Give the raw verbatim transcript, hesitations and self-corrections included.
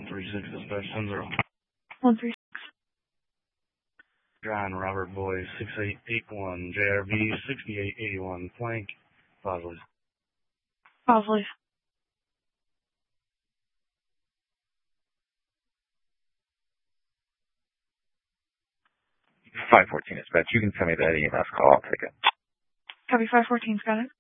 three six dispatch ten zero. one three six. John Robert Boy six eight eight one, J R V sixty-eight eighty-one, flank, positive. Positive. five fourteen dispatch, you can send me that E M S call, I'll take it. Copy five fourteen's got it.